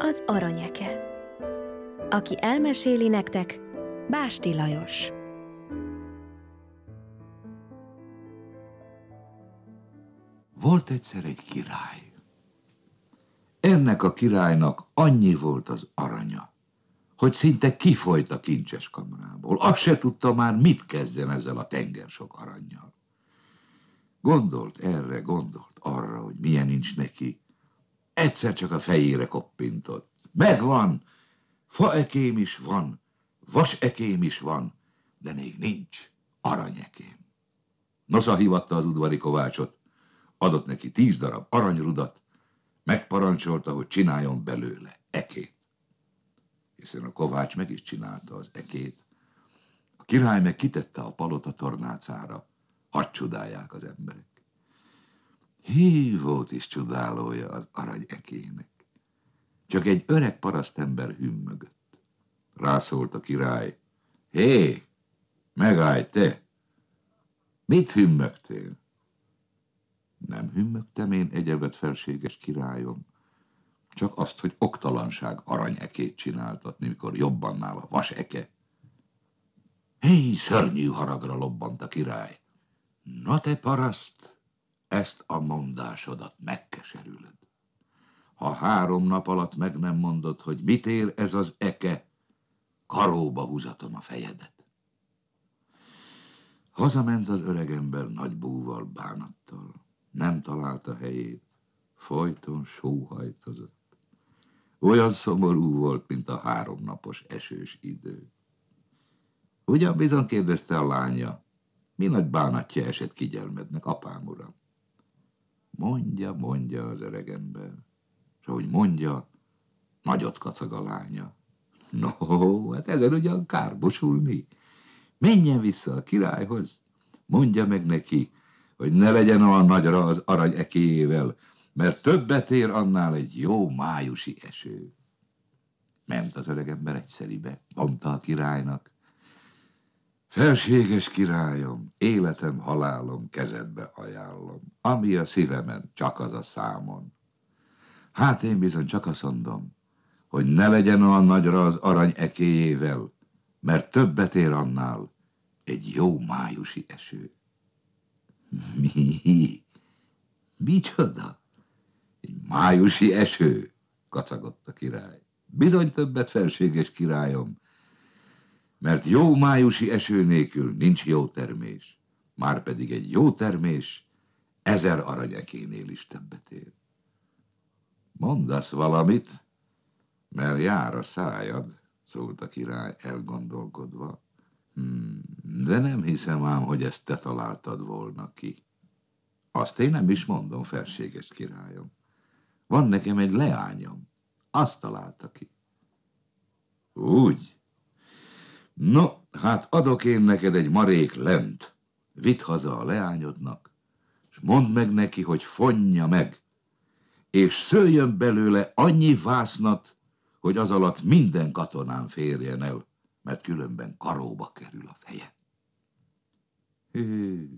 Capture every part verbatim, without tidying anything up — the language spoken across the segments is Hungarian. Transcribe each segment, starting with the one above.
az aranyeke. Aki elmeséli nektek, Básti Lajos. Volt egyszer egy király. Ennek a királynak annyi volt az aranya, hogy szinte kifolyt a kincses kamrából. Azt se tudta már, mit kezdjen ezzel a tenger sok arannyal. Gondolt erre, gondolt arra, hogy milyen nincs neki. Egyszer csak a fejére koppintott. Megvan, faekém is van, vasekém is van, de még nincs aranyekém. Nosza hívatta az udvari kovácsot, adott neki tíz darab aranyrudat, megparancsolta, hogy csináljon belőle ekét. Hiszen a kovács meg is csinálta az ekét. A király meg kitette a palota tornácára, hadd csodálják az emberek. Hí, volt is csodálója az arany ekének. Csak egy öreg parasztember hümmögött. Rászólt a király. Hé, megállj te! Mit hümmögtél? Nem hümmögtem én egyebet, felséges királyom. Csak azt, hogy oktalanság aranyekét csináltatni, mikor jobban nála a vaseke. Hé, szörnyű haragra lobbant a király. Na te paraszt, ezt a mondásodat megkeserülöd. Ha három nap alatt meg nem mondod, hogy mit ér ez az eke, karóba húzatom a fejedet. Hazament az öregember nagy búval, bánattal. Nem találta helyét, folyton sóhajtozott. Olyan szomorú volt, mint a háromnapos esős idő. Ugyan bizony, kérdezte a lánya, mi nagy bánatja esett kigyelmednek, apám uram? Mondja, mondja az öregember, és ahogy mondja, nagyot kacag a lánya. No, hát ezen ugyan kárbosulni. Menjen vissza a királyhoz, mondja meg neki, hogy ne legyen olyan nagyra az arany ekéjével, mert többet ér annál egy jó májusi eső. Ment az öregember egyszeribe, mondta a királynak. Felséges királyom, életem, halálom kezedbe ajánlom, ami a szívemen, csak az a számon. Hát én bizony csak azt mondom, hogy ne legyen olyan nagyra az arany ekéjével, mert többet ér annál egy jó májusi eső. Mi? Micsoda? Egy májusi eső? Kacagott a király. Bizony többet, felséges királyom, mert jó májusi eső nélkül nincs jó termés, márpedig egy jó termés ezer aranyekénél is többet ér. Mondasz valamit, mert jár a szájad, szólt a király elgondolkodva. Hmm, de nem hiszem ám, hogy ezt te találtad volna ki. Azt én nem is mondom, felséges királyom. Van nekem egy leányom, azt találta ki. Úgy? No, hát adok én neked egy marék lent. Vidd haza a leányodnak, és mondd meg neki, hogy fonja meg, és szőjön belőle annyi vásznat, hogy az alatt minden katonán férjen el, mert különben karóba kerül a feje. Hű,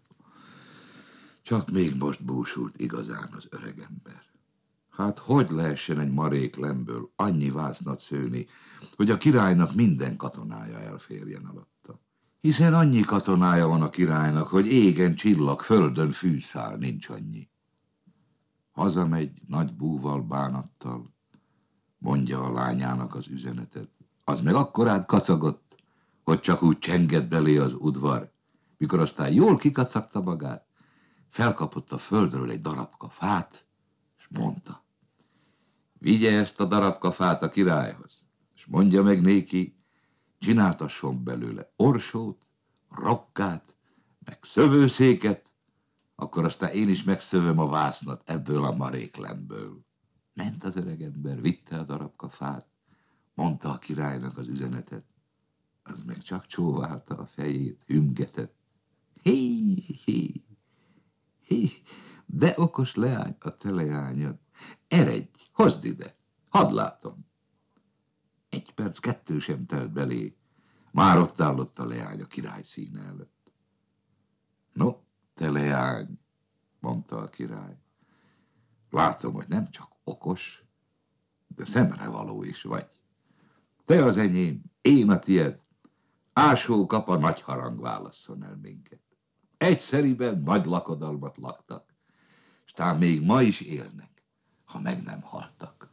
csak még most búsult igazán az öregember. Hát hogy lehessen egy marék lemből annyi vásznat szőni, hogy a királynak minden katonája elférjen alatta? Hiszen annyi katonája van a királynak, hogy égen csillag, földön fűszál, nincs annyi. Hazamegy nagy búval, bánattal, mondja a lányának az üzenetet. Az meg akkorát kacagott, hogy csak úgy csengett belé az udvar, mikor aztán jól kikacagta magát, felkapott a földről egy darabka fát, és mondta, vigye ezt a darabka fát a királyhoz, és mondja meg néki, csináltasson belőle orsót, rokkát, meg szövőszéket, akkor aztán én is megszövöm a vásznat ebből a maréklemből. Ment az öregember, vitte a darabka fát, mondta a királynak az üzenetet, az meg csak csóválta a fejét, hümgetett. Hé, hé, hé, de okos leány a te leányod. Eredj, hozd ide, hadd látom. Egy perc, kettő sem telt belé, már ott állott a leány a király színe előtt. No, te leány, mondta a király, látom, hogy nem csak okos, de szemrevaló is vagy. Te az enyém, én a tied. Ásó kapa nagy harang válasszon el minket. Egyszeriben nagy lakodalmat laktak, s tám még ma is élnek, ha meg nem haltak.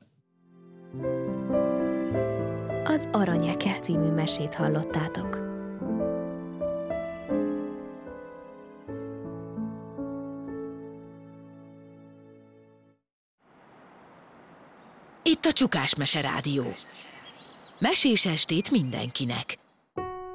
Az Aranyeke című mesét hallottátok. Itt a Csukás Mese Rádió. Mesés estét mindenkinek!